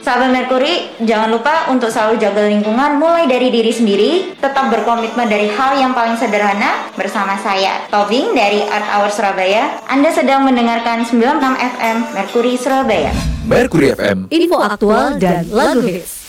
Sahabat Merkuri, jangan lupa untuk selalu jaga lingkungan mulai dari diri sendiri, tetap berkomitmen dari hal yang paling sederhana. Bersama saya, Toving dari Art Hour Surabaya. Anda sedang mendengarkan 96 FM Merkuri Surabaya. Merkuri FM, info aktual dan lagu hits.